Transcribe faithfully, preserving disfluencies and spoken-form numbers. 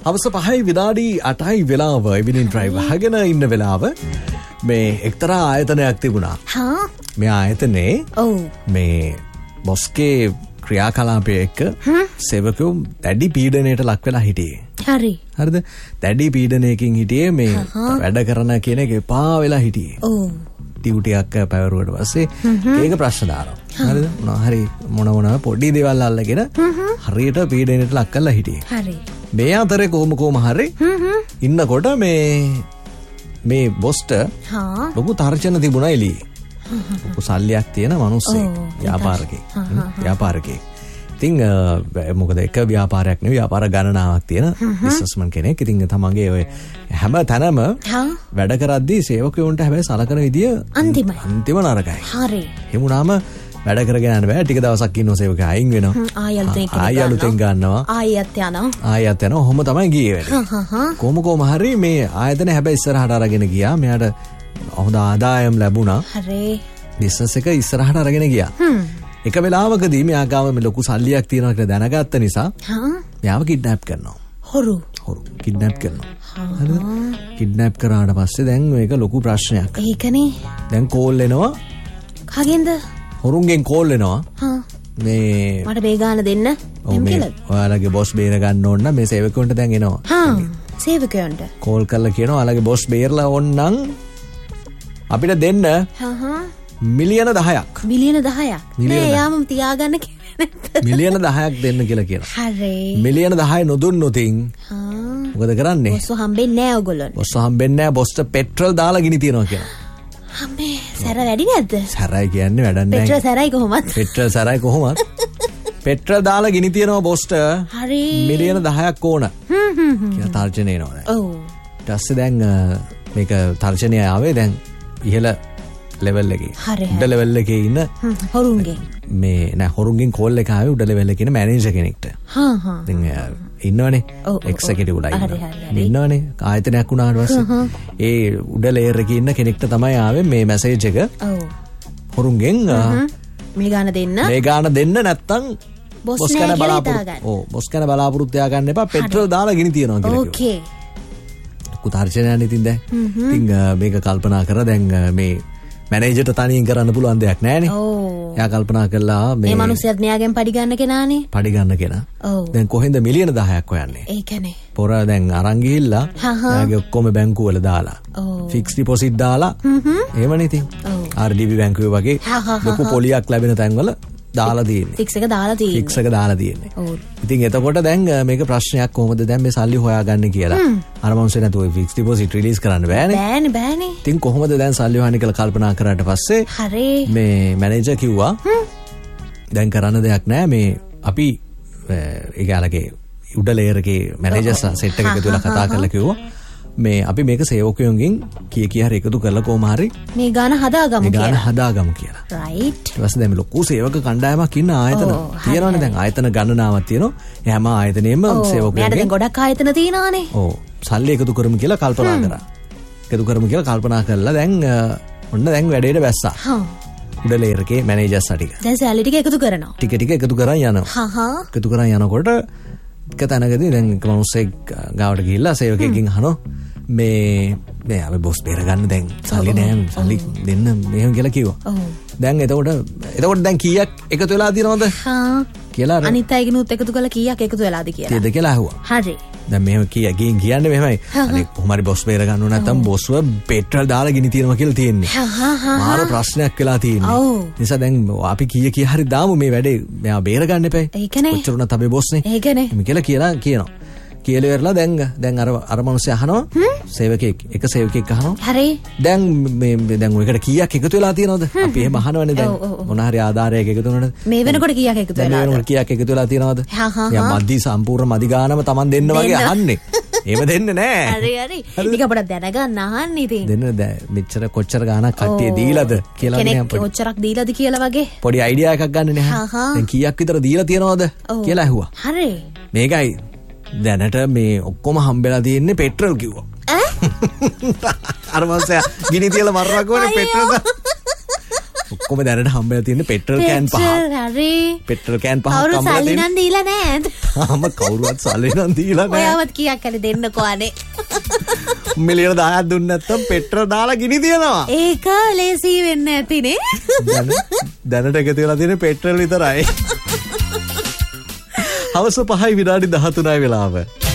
හවස පහයි විනාඩි අටයි වෙලාව ඉවිනින් ඩ්‍රයිව් අහගෙන ඉන්න වෙලාව මේ එක්තරා ආයතනයක් තිබුණා. හා මේ ආයතනේ ඔව් මේ බොස්ගේ ක්‍රියාකලාපය එක්ක සේවකයෝ දැඩි පීඩනයට ලක් වෙලා හිටියේ. හරි. හරිද? දැඩි පීඩනයකින් හිටියේ මේ වැඩ කරන කෙනෙක් එපා වෙලා හිටියේ. ඔව්. ඩියුටියක් පැවරුවට පස්සේ ඒක ප්‍රශ්න දානවා. හරිද? මොනවා හරි මොන මොන පොඩි දේවල් අල්ලගෙන හරියට පීඩනයට ලක් කරලා හිටියේ. හරි. මේ අතරේ කොහොම කොහොම හරි ඉන්නකොට මේ මේ බොස්ට හා ලොකු තර්ජන තිබුණා එළියේ. ලොකු සල්ලියක් තියෙන මිනිස්සෙක් ව්‍යාපාරිකයෙක්. ව්‍යාපාරිකයෙක්. ඉතින් මොකද එක ව්‍යාපාරයක් නෙවෙයි ව්‍යාපාර ගණනාවක් තියෙන බිස්නස්මන් කෙනෙක්. ඉතින් තමන්ගේ ඔය හැම තැනම වැඩ කරද්දී සේවකයන්ට හැබැයි සලකන විදිය අන්තිමයි. අන්තිම නරකයි. හරි. එහෙම වුණාම වැඩ කරගෙන යන්න බෑ. ටික දවසක් ඉන්නව සේවකයා අයින් වෙනවා. ආයෙ අලුතෙන් ආයෙ අලුතෙන් ගන්නවා. ආයෙත් යනවා. ආයෙත් යනවා. ඔහොම තමයි ගියේ වැඩේ. කොහොම කොහොම හරි මේ ආයතන හැබැයි ඉස්සරහට අරගෙන ගියා. මෙයාට හොඳ ආදායම් ලැබුණා. හරි. බිස්නස් එක ඉස්සරහට අරගෙන ගියා. එක වෙලාවකදී මෙයා ගාව මේ ලොකු සල්ලියක් තියෙනවා කියලා දැනගත්ත නිසා හා මෙයාව කිඩ්නැප් කරනවා. හොරු. හොරු කිඩ්නැප් කරනවා. හරිද? කිඩ්නැප් කරාට පස්සේ දැන් මේක ලොකු ප්‍රශ්නයක්. ඒකනේ. දැන් කෝල් එනවා. කගෙන්ද? හොරුන්ගෙන් කෝල් එනවා. හා මේ මට මේ ගාන දෙන්න. එම් කියලා. ඔයාලගේ බොස් බේර ගන්න ඕන නම් මේ සේවකයන්ට දැන් එනවා. හා සේවකයන්ට කෝල් කරලා කියනවා ඔයාලගේ බොස් බේරලා ඕන්නම් අපිට දෙන්න හා හා මිලියන දහයක්. මිලියන දහයක්. නෑ යාම තියාගන්න කියන්නේ. මිලියන දහයක් දෙන්න කියලා කියනවා. හරි. මිලියන දහය නොදුන්නොතින් හා මොකද කරන්නේ? බොස් හම්බෙන්නේ නෑ ඔයගොල්ලෝ. බොස් හම්බෙන්නේ නෑ. බොස්ට පෙට්‍රල් දාලා ගිනි තියනවා කියලා. අම්මේ සැර වැඩි නැද්ද? සැරයි කියන්නේ වැඩක් නෑ. පෙට්‍රල් සැරයි කොහොමද? පෙට්‍රල් සැරයි කොහොමද? පෙට්‍රල් දාලා ගිනි තියනවා බොස්ට. හරි. මිලියන දහයක් ඕන. හ්ම් හ්ම් හ්ම්. කියලා තර්ජනය එනවා. ඔව්. ඊට පස්සේ දැන් මේක තර්ජනය ආවේ දැන් ඉහළ ලෙවල් එකේ. හරි. උඩ ලෙවල් එකේ ඉන්න හොරුන්ගෙන්. මේ නෑ හොරුන්ගෙන් කෝල් එක ආවේ උඩ ලෙවල් එකේ ඉන්න මැනේජර් කෙනෙක්ට. හා හා. ඉතින් ඉන්නවනේ එක්සිකියුටිව් ලා ඉන්නවනේ ආයතනයක් වුණාට පස්සේ ඒ උඩ ලේයර් එකේ ඉන්න කෙනෙක්ට තමයි ආවේ මේ මැසේජ් එක. ඔව්. හොරුන්ගෙන් මේ ගාන දෙන්න. මේ ගාන දෙන්න නැත්තම් බොස් බොස් කන බලාපොරොත්තු. ඔව් බොස් කන බලාපොරොත්තු තියාගන්න එපා. පෙට්‍රල් දාලා ගිනි තියනවා කියලා කිව්වා. ඕකේ. කුතාර්චනයන් ඉතින් දැන් ඉතින් මේක කල්පනා කරලා දැන් මේ මැනේජර්ට තනියෙන් කරන්න පුළුවන් දෙයක් නෑනේ. ඔව්. එයා කල්පනා කළා මේ මේ මිනිස්සුත් මෙයාගෙන් පඩි ගන්න කෙනානේ. පඩි ගන්න කෙනා. ඔව්. දැන් කොහෙන්ද මිලියන දහයක් හොයන්නේ? ඒකනේ. පොර දැන් අරන් ගිහිල්ලා එයාගේ ඔක්කොම බැංකුවල දාලා. ඔව්. ෆික්ස් ඩිපොසිට් දාලා. එහෙමනේ ඉතින්. ඔව්. ආර් ඩී බී බැංකුවේ වගේ ලොකු පොලියක් ලැබෙන තැන්වල දාලා තියෙන්නේ. ෆික්ස් එක දාලා තියෙන්නේ. ෆික්ස් එක දාලා තියෙන්නේ. ඔව්. ඉතින් එතකොට දැන් මේක ප්‍රශ්නයක් කොහොමද දැන් මේ සල්ලි හොයාගන්නේ කියලා. අර මොන්සේ නැතුව ෆික්ස් ඩිපොසිට් රිලීස් කරන්න බෑනේ. බෑනේ බෑනේ. ඉතින් කොහොමද දැන් සල්ලි හොයන්නේ කියලා කල්පනා කරාට පස්සේ හරි. මේ මැනේජර් කිව්වා දැන් කරන්න දෙයක් නෑ මේ අපි ඒගාලගේ උඩ ලේයර් එකේ මැනේජර් සෙට් එක එකතු වෙලා කතා කරලා කිව්වා මේ අපි මේක සේවකයන්ගෙන් කී කී හරි එකතු කරලා කොහොම හරි මේ ගාන හදාගමු මේ කියලා. ගාන හදාගමු කියලා. රයිට්. ඊට පස්සේ දැන් ලොකු සේවක කණ්ඩායමක් ඉන්න ආයතන තියෙනවානේ දැන් ආයතන ගණනාවක් තියෙනවා. ඒ හැම ආයතනෙම සේවකයන්ගෙන් මෙයාට දැන් ගොඩක් ආයතන තියෙනවානේ. ඔව් සල්ලි එකතු කරමු කියලා කල්පනා කරා. එකතු කරමු කියලා කල්පනා කරලා දැන් ඔන්න දැන් වැඩේට බැස්සා. හා. උඩ ලේයර් එකේ මැනේජර්ස් ටික. දැන් සැලරි ටික එකතු කරනවා. ටික ටික එකතු කරන් යනවා. හා හා. එකතු කරන් යනකොට එක තැනකදී දැන් එක මිනිස්සෙක් ගාවට ගිහිල්ලා සේවකයෙක්ගෙන් අහනවා මේ මේ අපි බොස් බේර ගන්න දැන් සල්ලි නෑ සල්ලි දෙන්න මෙහෙම කියලා කිව්වා. ඔව්. දැන් එතකොට එතකොට දැන් කීයක් එකතු වෙලා තියෙනවද? හා. කියලා අනිත් අයගෙනුත් එකතු කළා කීයක් එකතු වෙලාද කියලා. කීයද කියලා අහුවා. හරි. දැන් මෙහෙම කීයක් ගින් කියන්නේ මෙහෙමයි. අනේ කොහොම හරි බොස් බේර ගන්න ඕන නැත්නම් බොස්ව පෙට්‍රල් දාලා ගිනි තියනවා කියලා තියෙන්නේ. හා හා හා. මාර ප්‍රශ්නයක් වෙලා තියෙන්නේ. ඔව්. නිසා දැන් අපි කීය කී හරි දාමු මේ වැඩේ මෙයා බේර ගන්න එපා. ඒකනේ. කොච්චර උනත් අපේ බොස්නේ. ඒකනේ. මේ කියලා කියලා කියනවා. කියලා ඉවරලා දැන් දැන් අර අර මිනිස්සු අහනවා සේවකෙක් එක සේවකෙක් අහනවා. හරි. දැන් මේ දැන් ඔයකට කීයක් එකතු වෙලා තියෙනවද? අපි එහෙම අහනවනේ දැන් මොන හරි ආධාරයක් එකතු වෙනවද? මේ වෙනකොට කීයක් එකතු වෙලාද? මේ වෙනකොට කීයක් එකතු වෙලා තියෙනවද? හා හා. යා මදි සම්පූර්ණ මදි ගානම Taman දෙන්න වගේ අහන්නේ. එහෙම දෙන්නේ නෑ. හරි හරි. ටික පොඩක් දැනගන්න අහන්නේ ඉතින්. දෙන්න මෙච්චර කොච්චර ගානක් කට්ටිය දීලාද කියලා නේ. කෙනෙක් කොච්චරක් දීලාද කියලා වගේ. පොඩි අයිඩියා එකක් ගන්න නේ. දැන් කීයක් විතර දීලා තියෙනවද කියලා ඇහුවා. හරි. මේකයි දැනට මේ ඔක්කොම හම්බෙලා තියෙන්නේ පෙට්‍රල් කිව්වා. ඈ? අර මාසයා ගිනි තියලා මරනවා කොහොනේ පෙට්‍රල්. ඔක්කොම දැනට හම්බෙලා තියෙන පෙට්‍රල් කෑන් පහ. හරි. පෙට්‍රල් කෑන් පහ කවුරු සල්ලි නම් දීලා නැහැ. තාම කවුරුවත් සල්ලි නම් දීලා නැහැ. ඔයාවත් කීයක් හරි දෙන්නකෝ අනේ. මිලියන දහයක් දුන්නේ නැත්තම් පෙට්‍රල් දාලා ගිනි තියනවා. ඒක ලේසි වෙන්නේ නැතිනේ. දැනට එකතු වෙලා තියෙන පෙට්‍රල් විතරයි. හවස පහයි විනාඩි දහතුනයි වෙලාව.